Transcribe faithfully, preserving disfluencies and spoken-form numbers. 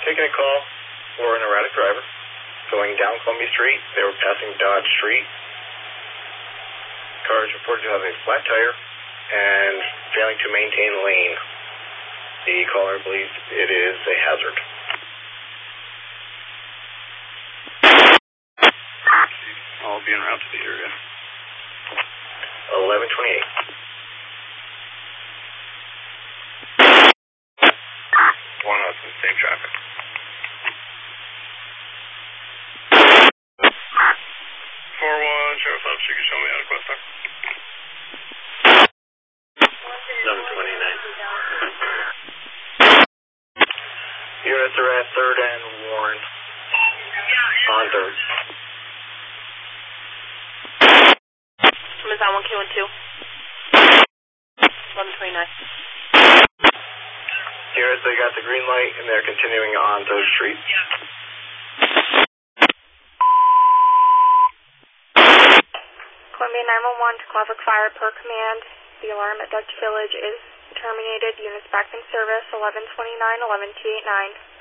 taking a call for an erratic driver going down Columbia Street. They were passing Dodge Street. Car is reported to have a flat tire and failing to maintain lane. The caller believes it is a hazard. I'll be en route to the area. eleven twenty-eight. One Hudson, same traffic. four one, Sheriff's Office, you can show me how to quest there. eleven twenty-nine. Units are at third and Warren. On third. Is that one K one two? eleven twenty-nine. Units, they got the green light and they're continuing on third Street. Columbia nine one one to Classic Fire per command. The alarm at Dutch Village is terminated. Units back in service eleven twenty-nine, eleven two eighty-nine.